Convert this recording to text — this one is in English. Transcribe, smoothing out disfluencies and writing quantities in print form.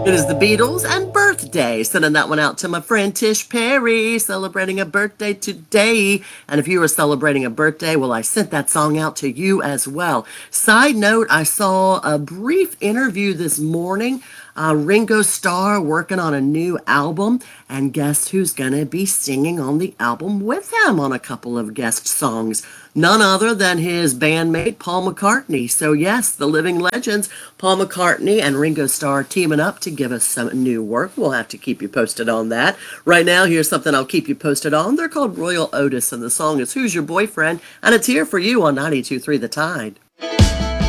It is the Beatles and Birthday. Sending that one out to my friend Tish Perry, celebrating a birthday today. And if you were celebrating a birthday, well, I sent that song out to you as well. Side note, I saw a brief interview this morning. Ringo Starr working on a new album, and guess who's going to be singing on the album with him on a couple of guest songs? None other than his bandmate Paul McCartney. So yes, the living legends, Paul McCartney and Ringo Starr teaming up to give us some new work. We'll have to keep you posted on that. Right now, here's something I'll keep you posted on. They're called Royal Otis, and the song is Who's Your Boyfriend? And it's here for you on 92.3 The Tide.